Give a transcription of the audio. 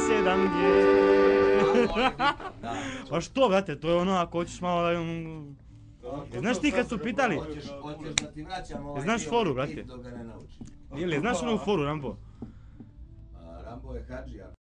7G. Pa što, brate, to je ono ako hoćeš malo da... Znaš ti kad su pitali? Hoćeš da ti vraćam ovaj Znaš foru, brate? dok ga ne naučiš. Ili, znaš onu foru, Rambo? Rambo je hadži, ako